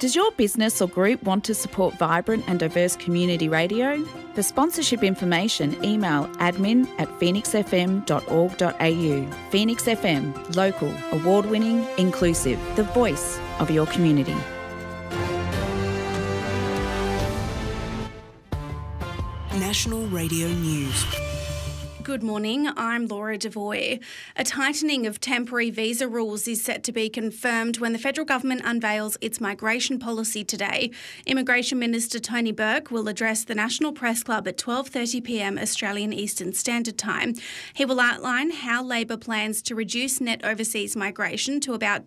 Does your business or group want to support vibrant and diverse community radio? For sponsorship information, email admin@phoenixfm.org.au. Phoenix FM, local, award-winning, inclusive, the voice of your community. National Radio News. Good morning, I'm Laura Devoy. A tightening of temporary visa rules is set to be confirmed when the federal government unveils its migration policy today. Immigration Minister Tony Burke will address the National Press Club at 12:30pm Australian Eastern Standard Time. He will outline how Labor plans to reduce net overseas migration to about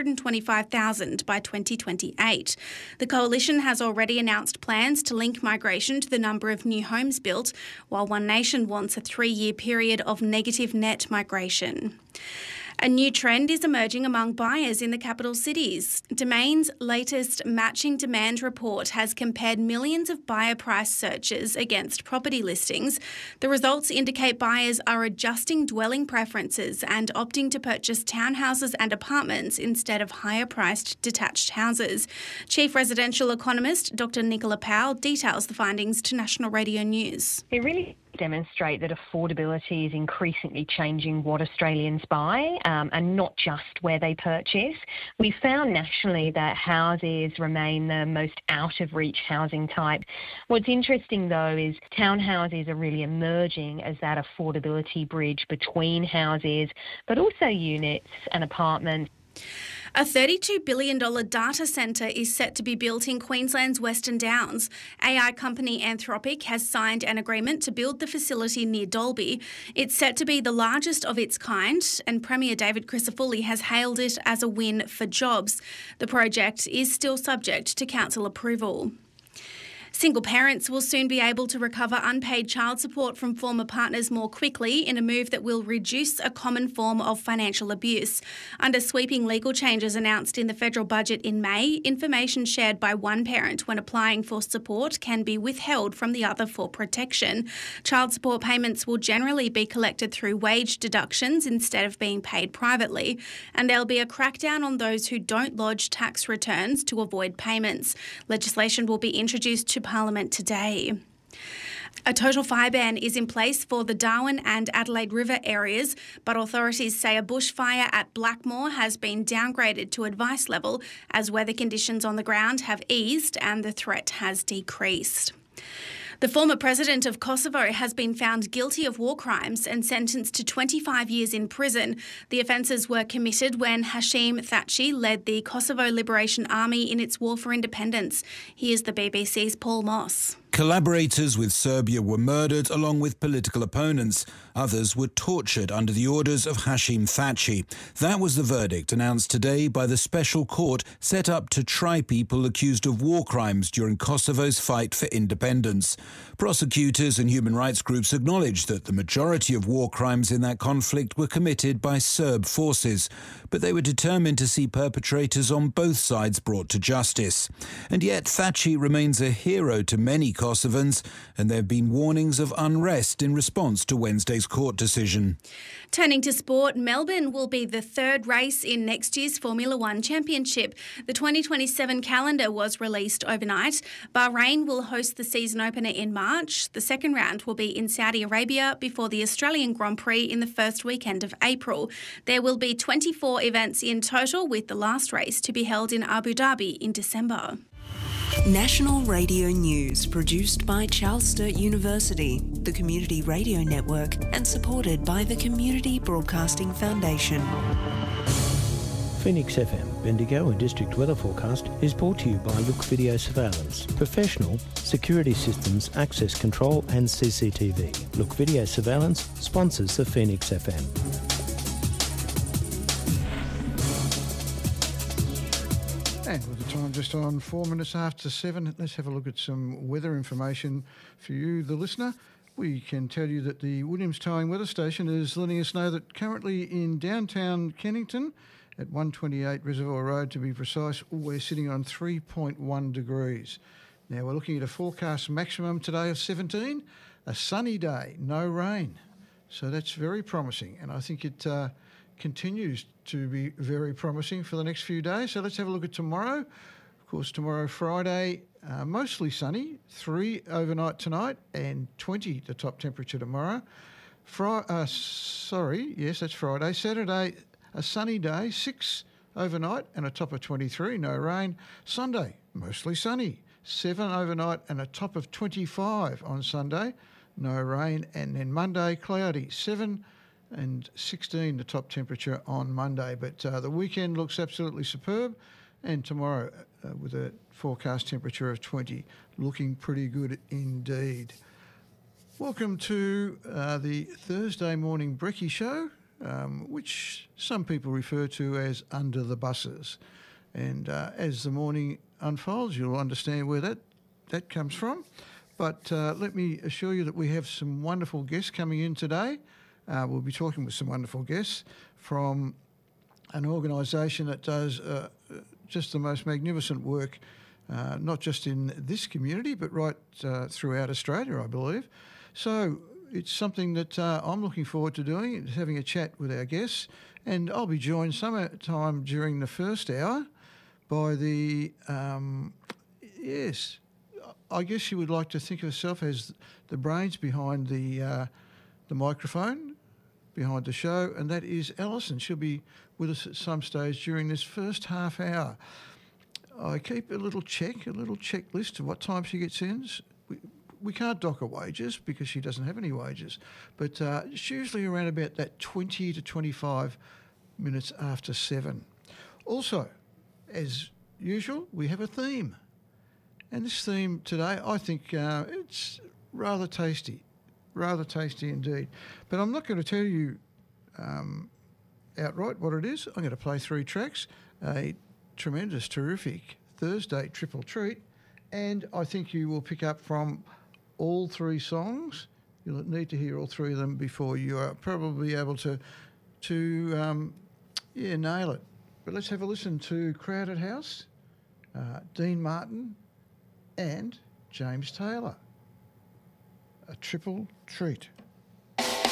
225,000 by 2028. The Coalition has already announced plans to link migration to the number of new homes built, while One Nation wants a 3-year period of negative net migration. A new trend is emerging among buyers in the capital cities. Domain's latest matching demand report has compared millions of buyer price searches against property listings. The results indicate buyers are adjusting dwelling preferences and opting to purchase townhouses and apartments instead of higher-priced detached houses. Chief Residential Economist Dr Nicola Powell details the findings to National Radio News. It really demonstrate that affordability is increasingly changing what Australians buy and not just where they purchase. We found nationally that houses remain the most out-of-reach housing type. What's interesting, though, is townhouses are really emerging as that affordability bridge between houses, but also units and apartments. A $32 billion data centre is set to be built in Queensland's Western Downs. AI company Anthropic has signed an agreement to build the facility near Dalby. It's set to be the largest of its kind, and Premier David Crisafulli has hailed it as a win for jobs. The project is still subject to council approval. Single parents will soon be able to recover unpaid child support from former partners more quickly in a move that will reduce a common form of financial abuse. Under sweeping legal changes announced in the federal budget in May, information shared by one parent when applying for support can be withheld from the other for protection. Child support payments will generally be collected through wage deductions instead of being paid privately, and there'll be a crackdown on those who don't lodge tax returns to avoid payments. Legislation will be introduced to Parliament today. A total fire ban is in place for the Darwin and Adelaide River areas, but authorities say a bushfire at Blackmore has been downgraded to advice level as weather conditions on the ground have eased and the threat has decreased. The former president of Kosovo has been found guilty of war crimes and sentenced to 25 years in prison. The offences were committed when Hashim Thaçi led the Kosovo Liberation Army in its war for independence. Here's the BBC's Paul Moss. Collaborators with Serbia were murdered along with political opponents. Others were tortured under the orders of Hashim Thaçi. That was the verdict announced today by the special court set up to try people accused of war crimes during Kosovo's fight for independence. Prosecutors and human rights groups acknowledged that the majority of war crimes in that conflict were committed by Serb forces, but they were determined to see perpetrators on both sides brought to justice. And yet Thaçi remains a hero to many Kosovans, and there have been warnings of unrest in response to Wednesday's court decision. Turning to sport, Melbourne will be the third race in next year's Formula One Championship. The 2027 calendar was released overnight. Bahrain will host the season opener in March. The second round will be in Saudi Arabia before the Australian Grand Prix in the first weekend of April. There will be 24 events in total, with the last race to be held in Abu Dhabi in December. National Radio News, produced by Charles Sturt University, the Community Radio Network, and supported by the Community Broadcasting Foundation. Phoenix FM, Bendigo and District Weather Forecast is brought to you by Look Video Surveillance. Professional security systems, access control and CCTV. Look Video Surveillance sponsors the Phoenix FM. And with the time just on 4 minutes after 7, let's have a look at some weather information for you, the listener. We can tell you that the Williams Towing Weather Station is letting us know that currently in downtown Kennington at 128 Reservoir Road, to be precise, we're sitting on 3.1 degrees. Now we're looking at a forecast maximum today of 17, a sunny day, no rain. So that's very promising, and I think it continues to be very promising for the next few days. So let's have a look at tomorrow. Of course, tomorrow, Friday, mostly sunny, 3 overnight tonight and 20 the top temperature tomorrow. Yes, that's Friday. Saturday, a sunny day, 6 overnight and a top of 23, no rain. Sunday, mostly sunny, 7 overnight and a top of 25 on Sunday, no rain. And then Monday, cloudy, 7 and 16 the top temperature on Monday. But the weekend looks absolutely superb, and tomorrow with a forecast temperature of 20, looking pretty good indeed. Welcome to the Thursday morning brekkie show, which some people refer to as Under the Buses. And as the morning unfolds, you'll understand where that comes from. But let me assure you that we have some wonderful guests coming in today. We'll be talking with some wonderful guests from an organisation that does just the most magnificent work, not just in this community, but right throughout Australia, I believe. So it's something that I'm looking forward to doing, is having a chat with our guests. And I'll be joined sometime during the first hour by the, I guess you would like to think of herself as the brains behind the microphone, behind the show, and that is Alison. She'll be with us at some stage during this first half hour. I keep a little checklist of what time she gets in. We can't dock her wages because she doesn't have any wages, but it's usually around about that 20 to 25 minutes after 7. Also, as usual, we have a theme. And this theme today, I think it's rather tasty indeed. But I'm not going to tell you outright what it is. I'm going to play 3 tracks, a tremendous, terrific Thursday triple treat, and I think you will pick up from all 3 songs. You'll need to hear all 3 of them before you are probably able to nail it. But let's have a listen to Crowded House, Dean Martin and James Taylor. A triple treat.